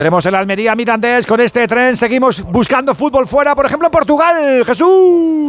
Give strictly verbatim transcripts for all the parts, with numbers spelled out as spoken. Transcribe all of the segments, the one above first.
Tenemos el Almería Mirandés con este tren. Seguimos buscando fútbol fuera, por ejemplo, en Portugal. ¡Jesús!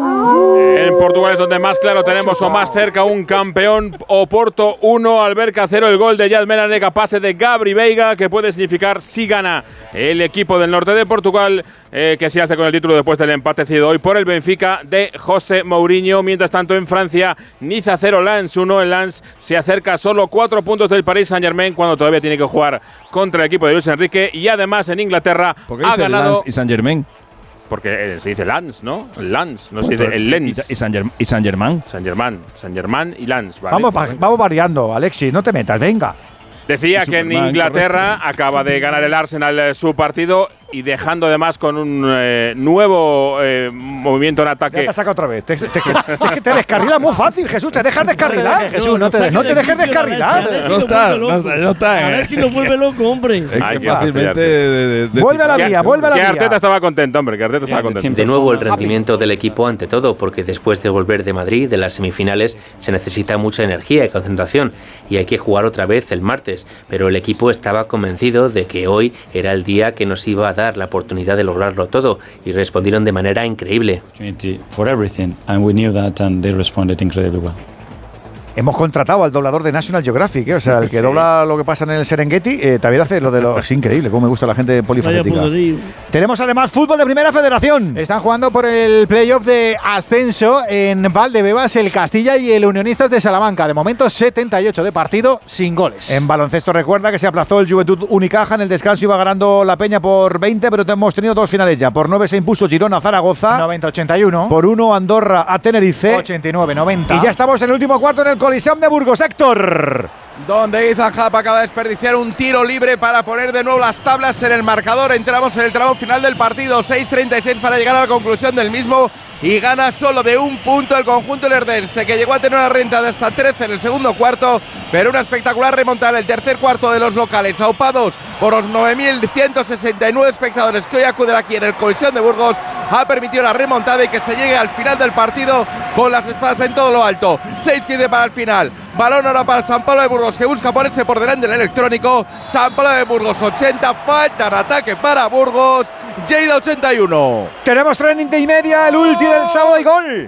En Portugal es donde más claro tenemos o más cerca un campeón. Oporto uno, Alberca cero. El gol de Yadmena Nega, pase de Gabri Veiga, que puede significar si gana el equipo del norte de Portugal, eh, que se hace con el título después del empate cedido hoy por el Benfica de José Mourinho. Mientras tanto, en Francia, Niza cero, Lens uno. El Lens se acerca solo cuatro puntos del Paris Saint-Germain cuando todavía tiene que jugar contra el equipo de Luis Enrique. Y además en Inglaterra ha ganado. Lens y Saint-Germain? Porque eh, se dice Lens, ¿no? El Lens, no se dice el Lens. ¿Y Saint-Germain? ¿Y Saint-Germain? Saint-Germain, Saint-Germain y Lens, ¿vale? Vamos, vamos variando, Alexis, no te metas, venga. Decía que en Inglaterra correcto. Acaba de ganar el Arsenal eh, su partido y dejando además con un eh, nuevo eh, movimiento en ataque. Ya te saca otra vez. Te, te, te, te descarrila muy fácil, Jesús. Te dejas descarrilar, Jesús. No te, no te dejes descarrilar. No está, no está, no está. A ver si lo vuelve loco, hombre. Hay que fácilmente de, de, de vuelve a la vía, vuelve a la vía. vía. Que Arteta estaba contento, hombre. Que Arteta estaba contento. De nuevo el rendimiento del equipo ante todo, porque después de volver de Madrid, de las semifinales, se necesita mucha energía y concentración. Y hay que jugar otra vez el martes. Pero el equipo estaba convencido de que hoy era el día que nos iba a dar la oportunidad de lograrlo todo y respondieron de manera increíble. For everything, and we knew that, and they responded incredibly well. Hemos contratado al doblador de National Geographic, ¿eh? O sea, el que sí. dobla lo que pasa en el Serengeti, eh, también hace lo de los… Es increíble, cómo me gusta la gente polifacética. Tenemos además fútbol de Primera Federación. Están jugando por el playoff de ascenso en Valdebebas, el Castilla y el Unionistas de Salamanca. De momento, setenta y ocho de partido, sin goles. En baloncesto recuerda que se aplazó el Juventud Unicaja. En el descanso iba ganando la Peña por veinte, pero hemos tenido dos finales ya. Por nueve se impuso Girona a Zaragoza. noventa ochenta y uno. Por uno Andorra a Tenerife. ochenta y nueve noventa. Y ya estamos en el último cuarto en el Coliseum de Burgos. Héctor. Donde Ethan Happ acaba de desperdiciar un tiro libre para poner de nuevo las tablas en el marcador. Entramos en el tramo final del partido, seis treinta y seis para llegar a la conclusión del mismo y gana solo de un punto el conjunto lerdense, que llegó a tener una renta de hasta trece en el segundo cuarto, pero una espectacular remontada en el tercer cuarto de los locales, aupados por los nueve mil ciento sesenta y nueve espectadores que hoy acuden aquí en el Coliseum de Burgos, ha permitido la remontada y que se llegue al final del partido con las espadas en todo lo alto. seis quince para el final. Balón ahora para San Pablo de Burgos, que busca ponerse por delante del electrónico. San Pablo de Burgos ochenta, falta en ataque para Burgos. Lleida ochenta y uno. Tenemos training de y media, el ulti del sábado y gol.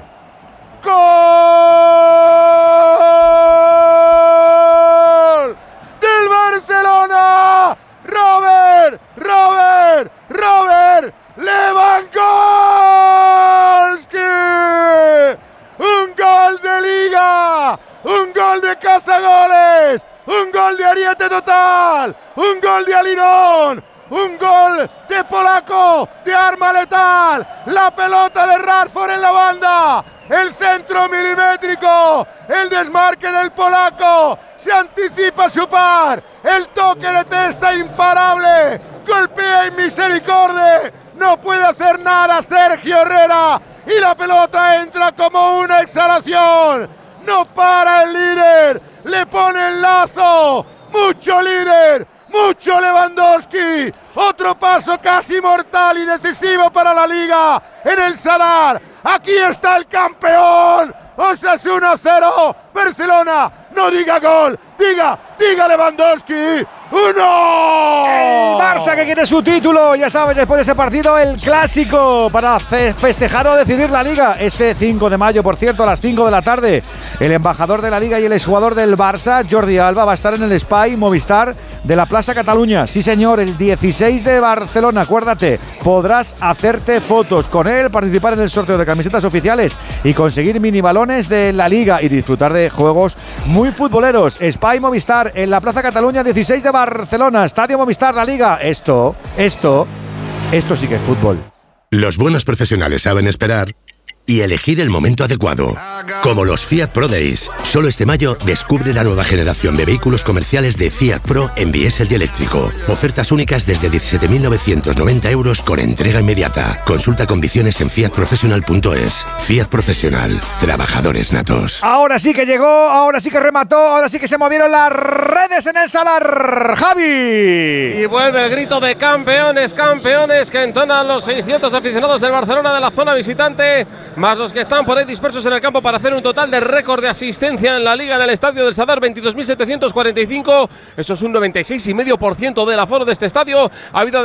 ¡Gol! ¡Del Barcelona! ¡Robert! ¡Robert! ¡Robert! ¡Lewandowski! ¡Un gol de Liga! ¡Un gol de cazagoles! ¡Un gol de Ariete total! ¡Un gol de Alinón! ¡Un gol de polaco! ¡De arma letal! ¡La pelota de Radford en la banda! ¡El centro milimétrico! ¡El desmarque del polaco! ¡Se anticipa su par! ¡El toque de testa imparable! ¡Golpea en misericordia! ¡No puede hacer nada Sergio Herrera! ¡Y la pelota entra como una exhalación! ¡No para el líder! ¡Le pone el lazo! ¡Mucho líder! ¡Mucho Lewandowski! ¡Otro paso casi mortal y decisivo para la Liga en el Sadar! ¡Aquí está el campeón! ¡Osasuna cero! ¡Barcelona! ¡No diga gol! ¡Diga! ¡Diga Lewandowski! ¡Uno! El Barça que quiere su título, ya sabes, después de este partido, el clásico para festejar o decidir la Liga. Este cinco de mayo, por cierto, a las cinco de la tarde, el embajador de la Liga y el exjugador del Barça, Jordi Alba, va a estar en el Spy Movistar de la Plaza Cataluña. Sí, señor, el dieciséis de Barcelona, acuérdate, podrás hacerte fotos con él, participar en el sorteo de camisetas oficiales y conseguir mini balones de la Liga y disfrutar de juegos muy futboleros. Spy Movistar en la Plaza Cataluña, dieciséis de Barcelona, Estadio Movistar, la Liga. Esto, esto, esto sí que es fútbol. Los buenos profesionales saben esperar y elegir el momento adecuado. Como los Fiat Pro Days. Solo este mayo descubre la nueva generación de vehículos comerciales de Fiat Pro en diésel y eléctrico. Ofertas únicas desde diecisiete mil novecientos noventa euros con entrega inmediata. Consulta condiciones en fiat professional punto es. Fiat Profesional. Trabajadores natos. Ahora sí que llegó, ahora sí que remató, ahora sí que se movieron las redes en el Sadar. ¡Javi! Y vuelve el grito de campeones, campeones que entonan los seiscientos aficionados del Barcelona de la zona visitante, más los que están por ahí dispersos en el campo para para hacer un total de récord de asistencia en la Liga en el estadio del Sadar, veintidós mil setecientos cuarenta y cinco. Eso es un noventa y seis coma cinco por ciento del aforo de este estadio. Ha habido